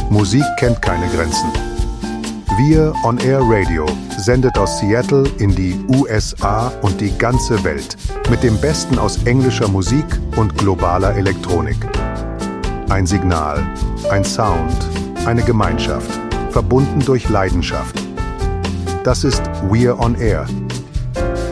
Musik kennt keine Grenzen. Wir On Air Radio sendet aus Seattle in die USA und die ganze Welt mit dem Besten aus englischer Musik und globaler Elektronik. Ein Signal, ein Sound, eine Gemeinschaft, verbunden durch Leidenschaft. Das ist We're On Air,